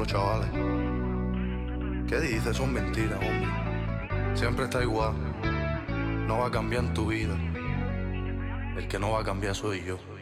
los chavales. ¿Qué dices? Son mentiras, hombre. Siempre está igual. No va a cambiar en tu vida. El que no va a cambiar soy yo.